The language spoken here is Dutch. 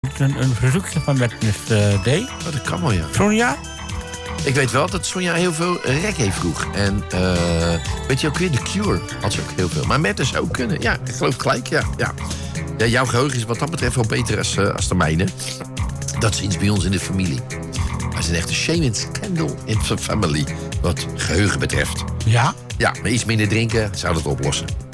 een verzoekje van Madness deed. Oh, dat kan wel, ja. Sonja? Ik weet wel dat Sonja heel veel reggae vroeg. En weet je ook weer, The Cure had ze ook heel veel. Maar Madness zou ook kunnen. Ja, ik geloof gelijk, ja. Ja, jouw geheugen is wat dat betreft wel beter als de mijne. Dat is iets bij ons in de familie. Hij is een echte shame and scandal in the family. Wat geheugen betreft. Ja? Ja, maar iets minder drinken zou dat oplossen.